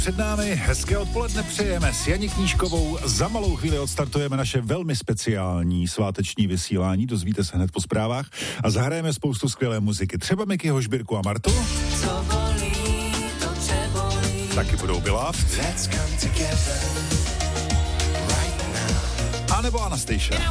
Před námi hezké odpoledne přejeme s Janí Knížkovou. Za malou chvíli odstartujeme naše velmi speciální sváteční vysílání, dozvíte se hned po zprávách a zahrajeme spoustu skvělé muziky. Třeba Mikyho, Žbírku a Martu. Co bolí, to přebolí. Taky budou Beloved. Let's come together right now. A nebo Anastasia.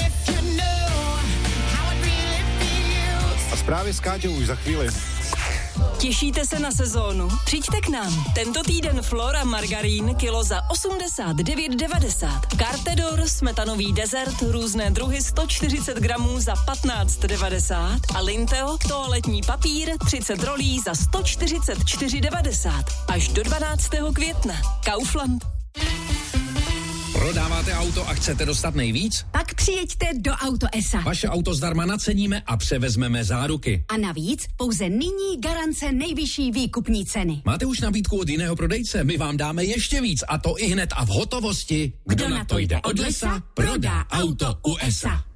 A zprávy s Káťou už za chvíli. Těšíte se na sezónu? Přijďte k nám. Tento týden Flora margarín kilo za 89,90. Cartedor, smetanový dezert, různé druhy 140 gramů za 15,90. A Linteo, toaletní papír, 30 rolí za 144,90. Až do 12. května. Kaufland. Prodáváte auto a chcete dostat nejvíc? Pak přijeďte do Auto S.A. Vaše auto zdarma naceníme a převezmeme záruky. A navíc pouze nyní garance nejvyšší výkupní ceny. Máte už nabídku od jiného prodejce? My vám dáme ještě víc a to i hned a v hotovosti. Kdo na to jde od lesa, prodá auto u S.A.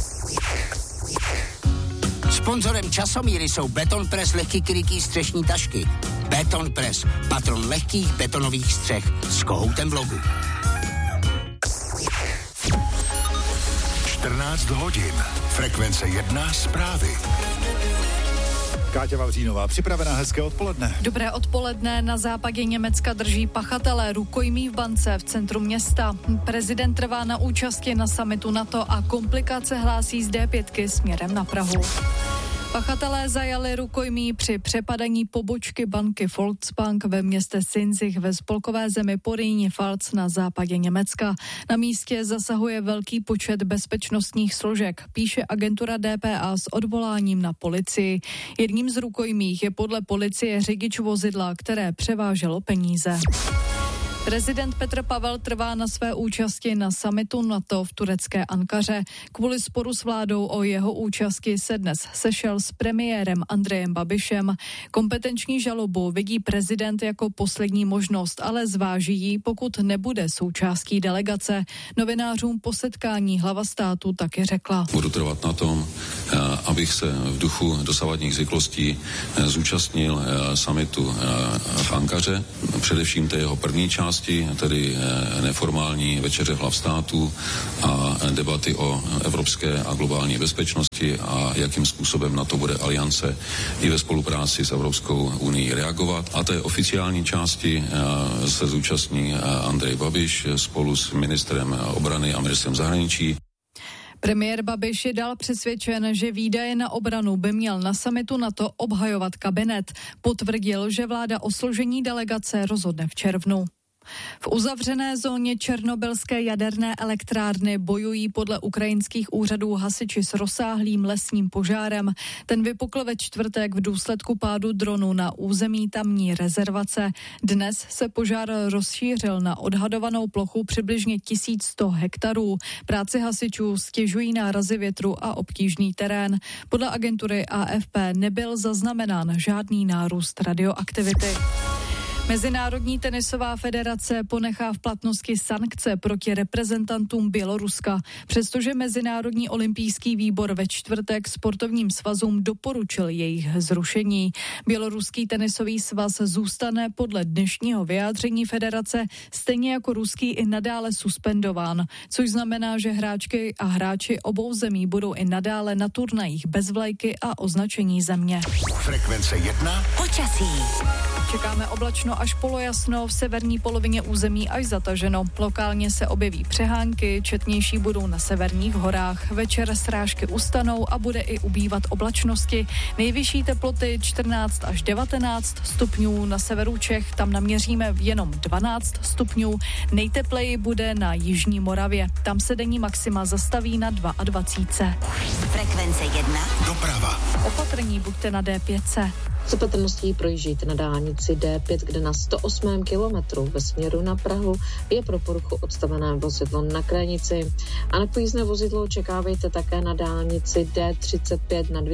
Sponzorem Časomíry jsou Betonpress lehký krytý střešní tašky. Betonpress, patron lehkých betonových střech s kohoutem v logu. 14 hodin. Frekvence 1 zprávy. Káťa Vavřínová, připravená, hezké odpoledne. Dobré odpoledne. Na západě Německa drží pachatelé rukojmí v bance v centru města. Prezident trvá na účasti na summitu NATO a komplikace hlásí z D5 směrem na Prahu. Pachatelé zajali rukojmí při přepadení pobočky banky Volksbank ve městě Sinzig ve spolkové zemi Porýní-Pfalz na západě Německa. Na místě zasahuje velký počet bezpečnostních složek, píše agentura DPA s odvoláním na policii. Jedním z rukojmích je podle policie řidič vozidla, které převáželo peníze. Prezident Petr Pavel trvá na své účasti na summitu NATO v turecké Ankaře. Kvůli sporu s vládou o jeho účasti se dnes sešel s premiérem Andrejem Babišem. Kompetenční žalobu vidí prezident jako poslední možnost, ale zváží ji, pokud nebude součástí delegace. Novinářům po setkání hlava státu taky řekla. Budu trvat na tom, abych se v duchu dosavadních zvyklostí zúčastnil summitu v Ankaře, především té jeho první části, tedy neformální večeře hlav států a debaty o evropské a globální bezpečnosti a jakým způsobem na to bude aliance i ve spolupráci s Evropskou unií reagovat. A té oficiální části se zúčastní Andrej Babiš spolu s ministrem obrany a ministrem zahraničí. Premiér Babiš je dál přesvědčen, že výdaje na obranu by měl na summitu NATO obhajovat kabinet. Potvrdil, že vláda o složení delegace rozhodne v červnu. V uzavřené zóně černobylské jaderné elektrárny bojují podle ukrajinských úřadů hasiči s rozsáhlým lesním požárem. Ten vypukl ve čtvrtek v důsledku pádu dronu na území tamní rezervace. Dnes se požár rozšířil na odhadovanou plochu přibližně 1100 hektarů. Práci hasičů stěžují nárazy větru a obtížný terén. Podle agentury AFP nebyl zaznamenán žádný nárůst radioaktivity. Mezinárodní tenisová federace ponechá v platnosti sankce proti reprezentantům Běloruska, přestože Mezinárodní olympijský výbor ve čtvrtek sportovním svazům doporučil jejich zrušení. Běloruský tenisový svaz zůstane podle dnešního vyjádření federace stejně jako ruský i nadále suspendován, což znamená, že hráčky a hráči obou zemí budou i nadále na turnajích bez vlajky a označení země. Frekvence 1. Počasí. Čekáme oblačno až polojasno, v severní polovině území až zataženo. Lokálně se objeví přehánky, četnější budou na severních horách. Večer srážky ustanou a bude i ubývat oblačnosti. Nejvyšší teploty 14 až 19 stupňů na severu Čech, tam naměříme jenom 12 stupňů. Nejtepleji bude na jižní Moravě. Tam se denní maxima zastaví na 22. Frekvence 1. Doprava. Opatrní buďte na D5. S opatrností projíždějte na dálnici D5, kde na 108. kilometru ve směru na Prahu je pro poruchu odstavené vozidlo na krajnici. A nepojízdné vozidlo očekávejte také na dálnici D35 na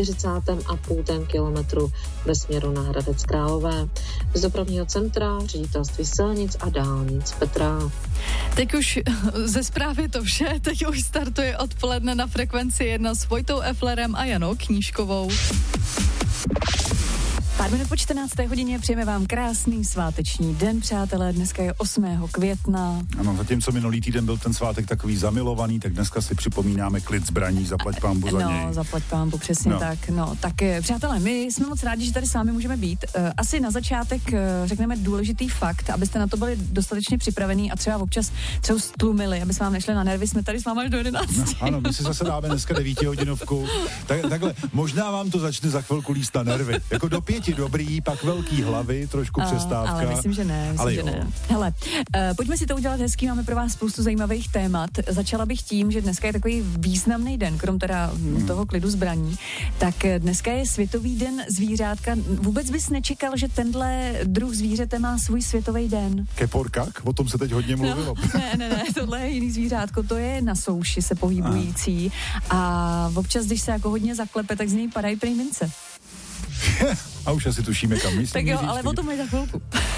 240,5 kilometru ve směru na Hradec Králové. Z dopravního centra ředitelství silnic a dálnic Petra. Teď už ze zprávy to vše, teď už startuje odpoledne na Frekvenci 1 s Vojtou Eflerem a Janou Knížkovou. Pár minut po 14. hodině přejeme vám krásný sváteční den, přátelé. Dneska je 8. května. Ano, zatímco minulý týden byl ten svátek takový zamilovaný, tak dneska si připomínáme klid zbraní, zaplať pánbu za něj. No, zaplať pánbu, přesně tak. No, tak přátelé, my jsme moc rádi, že tady s vámi můžeme být. Asi na začátek řekneme důležitý fakt, abyste na to byli dostatečně připravení a třeba občas třeba stlumili, aby jsme vám nešli na nervy, jsme tady s vámi až do 11. No, ano, my si zase dáme dneska 9hodinovku. Takhle, možná vám to začne za chvilku líst na nervy. Jako do 5 dobrý, pak velký hlavy, trošku přestávka. Ale myslím, že ne. Hele, pojďme si to udělat hezký, máme pro vás spoustu zajímavých témat. Začala bych tím, že dneska je takový významný den, krom teda toho klidu zbraní, tak dneska je Světový den zvířátka. Vůbec bys nečekal, že tenhle druh zvířete má svůj světový den? Keporkak? O tom se teď hodně mluvilo. No, ne, tohle je jiný zvířátko, to je na souši se pohybující a občas, když se jako hodně zaklepe, tak z něj padají prý mince. A už asi tušíme, kam myslí. Tak jo, ale o tom je za chvilku.